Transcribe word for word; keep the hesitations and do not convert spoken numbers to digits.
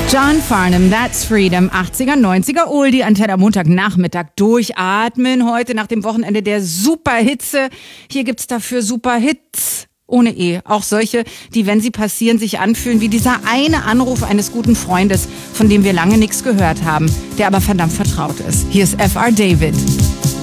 John Farnham, That's Freedom, achtziger, neunziger Oldie, Antenne am Montagnachmittag. Durchatmen heute nach dem Wochenende der Superhitze. Hier gibt's dafür Superhits. Ohne E. Auch solche, die, wenn sie passieren, sich anfühlen wie dieser eine Anruf eines guten Freundes, von dem wir lange nichts gehört haben, der aber verdammt vertraut ist. Hier ist F R David.